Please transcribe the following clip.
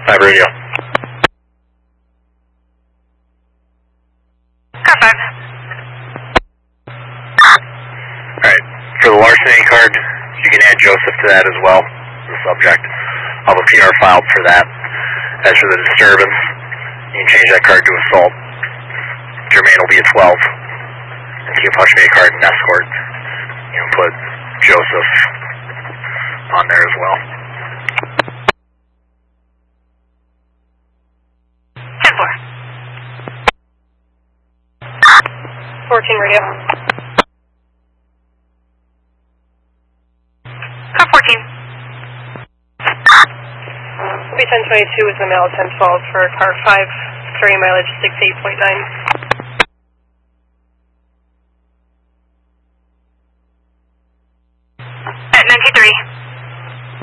5 radio. Car 5. Alright, for the larceny card, you can add Joseph to that as well, the subject. I'll have a PR filed for that. As for the disturbance, you can change that card to assault. Jermaine will be a 12. And you can punch me a card and escort. You can put Joseph on there as well. 10-4. 14 radio. Car 14. Will be 1022 is the mail 1012 for car 5, carrying mileage 68.9.